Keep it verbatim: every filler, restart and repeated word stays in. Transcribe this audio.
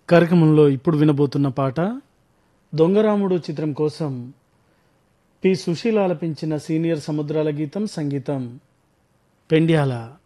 కార్యక్రమంలో ఇప్పుడు వినబోతున్న పాట దొంగరాముడు చిత్రం కోసం పి సుశీల ఆలపించిన సీనియర్ సముద్రాల గీతం, సంగీతం పెండ్యాల.